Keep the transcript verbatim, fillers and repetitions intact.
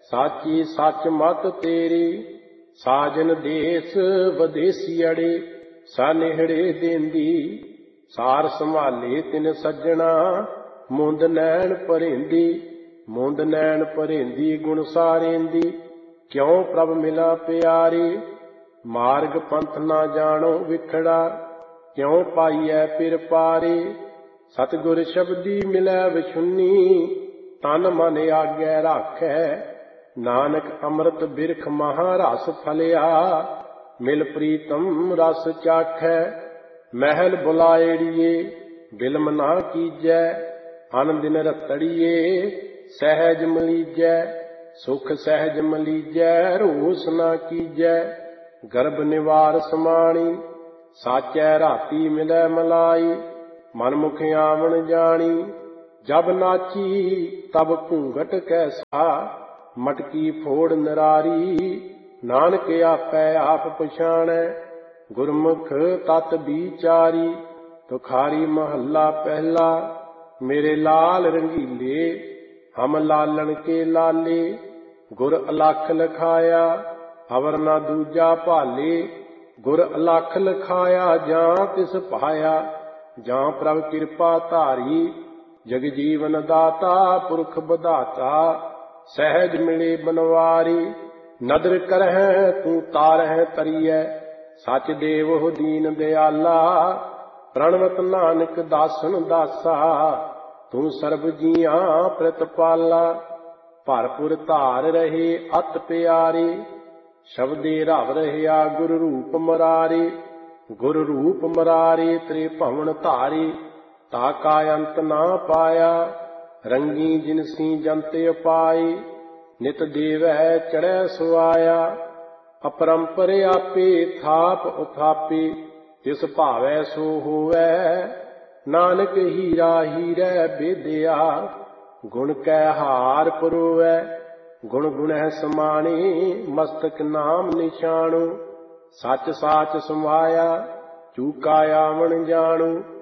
ਸਾਚੀ ਸੱਚ ਮਤ ਤੇਰੀ, ਸਾਜਨ ਦੇਸ ਵਿਦੇਸੀ ਅੜੇ, ਸਾਨੇਹੜੇ ਦੇਂਦੀ। ਸਾਰ ਸੰਭਾਲੇ ਤਿਨ ਸੱਜਣਾ, ਮੁੰਦ ਨੈਣ ਭਰੇਂਦੀ। ਮੁੰਦ ਨੈਣ ਭਰੇਂਦੀ ਗੁਣ ਸਾਰੇਂਦੀ, ਕਿਉ ਪ੍ਰਭ ਮਿਲਾ ਪਿਆਰੇ। ਮਾਰਗ ਪੰਥ ਨਾ ਜਾਣੋ ਵਿਖੜਾ, ਕਿਉ ਪਾਈਐ ਪਿਰ ਪਾਰੇ। ਸਤਿਗੁਰ ਸ਼ਬਦੀ ਮਿਲੈ ਵਿਛੁੰਨੀ, ਤਨ ਮਨ ਆਗੈ ਰਾਖੈ। ਨਾਨਕ ਅੰਮ੍ਰਿਤ ਬਿਰਖ ਮਹਾ ਰਸ ਫਲਿਆ, ਮਿਲ ਪ੍ਰੀਤਮ ਰਸ ਚਾਖੈ। ਮਹਿਲ ਬੁਲਾਇੜੀਏ ਬਿਲਮ ਨਾ ਕੀਜੈ, ਅਨ ਦਿਨ ਰਤੜੀਏ ਸਹਿਜ ਮਲੀਜੈ। ਸੁਖ ਸਹਿਜ ਮਲੀਜੈ ਰੋਸ ਨਾ ਕੀਜੈ, ਗਰਭ ਨਿਵਾਰ ਸਮਾਣੀ। ਸਾਚੈ ਰਾਤੀ ਮਿਲੈ ਮਲਾਈ, ਮਨ ਮੁਖ ਆਵਣ ਜਾਣੀ। ਜਬ ਨਾਚੀ ਤਬ ਘੂੰਘਟ ਕੈਸਾ, ਮਟਕੀ ਫੋੜ ਨਰਾਰੀ। ਨਾਨਕ ਆਪੈ ਆਪ ਪਛਾਣੈ, ਗੁਰਮੁਖ ਤਤ ਵਿਚਾਰੀ। ਤੁਖਾਰੀ ਮਹੱਲਾ ਪਹਿਲਾ, ਮੇਰੇ ਲਾਲ ਰੰਗੀਲੇ, ਹਮ ਲਾਲਣ ਕੇ ਲਾਲੇ। ਗੁਰ ਅਲਖ ਲਖਾਇਆ, ਅਵਰ ਨਾ ਦੂਜਾ ਭਾਲੇ। ਗੁਰ ਅਲਖ ਲਖਾਇਆ, ਜਾਂ ਤਿਸ ਪਾਇਆ। ਜਾਂ ਪ੍ਰਭ ਕਿਰਪਾ ਧਾਰੀ, ਜਗ ਜੀਵਨ ਦਾਤਾ ਪੁਰਖ ਬਧਾਤਾ। ਸਹਿਜ ਮਿਲੇ ਬਨਵਾਰੀ, ਨਦਰ ਕਰਹਿ ਤੂੰ ਤਾਰਹਿ ਤਰੀਐ। ਸਚ ਦੇਵਹੁ ਦੀਨ ਦਿਆਲਾ, ਪ੍ਰਣਵਤ ਨਾਨਕ ਦਾਸਨ ਦਾਸਾ। ਤੂੰ ਸਰਬ ਜੀਆਂ ਪ੍ਰਤਪਾਲਾ, ਭਰਪੁਰ ਧਾਰ ਰਹੇ ਅਤ ਪਿਆਰੇ। ਸ਼ਬਦੇ ਰਵ ਰਹਿਆ ਗੁਰ ਰੂਪ ਮਰਾਰੇ। ਗੁਰ ਰੂਪ ਮਰਾਰੇ ਤ੍ਰੇ ਭਵਨ ਧਾਰੇ, ਤਾ ਕਾ ਅੰਤ ਨਾ ਪਾਇਆ। ਰੰਗੀ ਜਿਨਸੀ ਜੰਤ ਉਪਾਏ, ਨਿਤ ਦੇਵੈ ਚੜ੍ਹੈ ਸੁਆਇਆ। ਅਪਰੰਪਰ ਆਪੇ ਥਾਪ ਉਥਾਪੇ, ਤਿਸ ਭਾਵੈ ਸੋ ਹੋਵੈ। ਨਾਨਕ ਹੀਰਾ ਹੀਰੈ ਬੇਦਿਆ, ਗੁਣ ਕੈ ਹਾਰ ਪਰੋਵੈ। ਗੁਣ ਗੁਣਹਿ ਸਮਾਣੇ, ਮਸਤਕ ਨਾਮ ਨਿਸ਼ਾਨੁ। ਸੱਚ ਸਾਚ ਸਮਾਇਆ, ਚੂਕਾ ਆਵਣ ਜਾਣੂ।